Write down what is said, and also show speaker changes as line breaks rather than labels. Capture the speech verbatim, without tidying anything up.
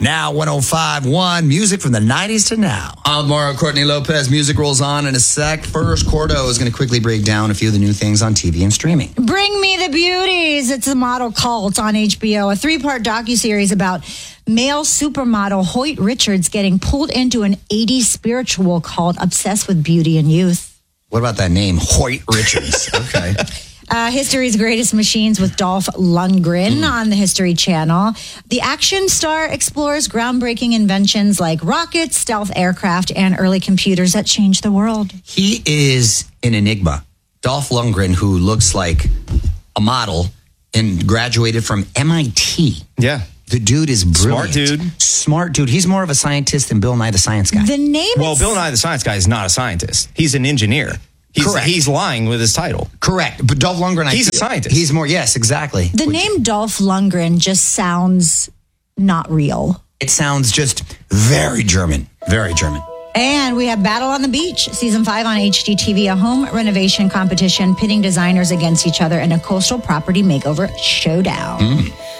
Now one oh five point one, music from the nineties to now. Almaro Courtney Lopez, music rolls on in a sec. First, Cordo is going to quickly break down a few of the new things on T V and streaming.
Bring Me the Beauties. It's a model cult on H B O, a three-part docuseries about male supermodel Hoyt Richards getting pulled into an eighties spiritual cult obsessed with beauty and youth.
What about that name, Hoyt Richards? Okay.
Uh, History's Greatest Machines with Dolph Lundgren mm. on the History Channel. The action star explores groundbreaking inventions like rockets, stealth aircraft, and early computers that changed the world.
He is an enigma. Dolph Lundgren, who looks like a model and graduated from M I T.
Yeah.
The dude is brilliant.
Smart dude.
Smart dude. He's more of a scientist than Bill Nye the Science Guy.
The name
Well,
is...
Bill Nye the Science Guy is not a scientist. He's an engineer. He's,
Correct.
He's lying with his title.
Correct. But Dolph Lundgren...
He's
I,
a scientist.
He's more... Yes, exactly.
The
Would
name
you,
Dolph Lundgren just sounds not real.
It sounds just very German. Very German.
And we have Battle on the Beach, season five on H G T V, a home renovation competition pitting designers against each other in a coastal property makeover showdown.
Mm.